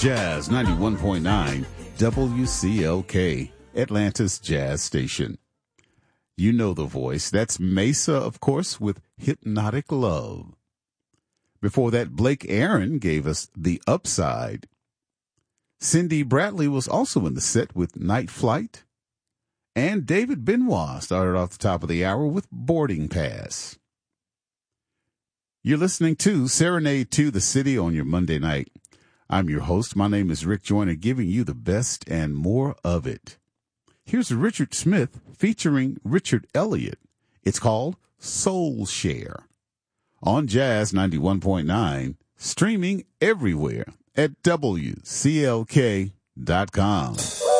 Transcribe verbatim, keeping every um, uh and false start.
Jazz ninety-one point nine W C L K, Atlanta's Jazz Station. You know the voice. That's Mesa, of course, with Hypnotic Love. Before that, Blake Aaron gave us The Upside. Cindy Bradley was also in the set with Night Flight. And David Benoit started off the top of the hour with Boarding Pass. You're listening to Serenade to the City on your Monday night. I'm your host. My name is Rick Joyner, giving you the best and more of it. Here's Richard Smith featuring Richard Elliott. It's called Soul Share on Jazz ninety-one point nine, streaming everywhere at W C L K dot com.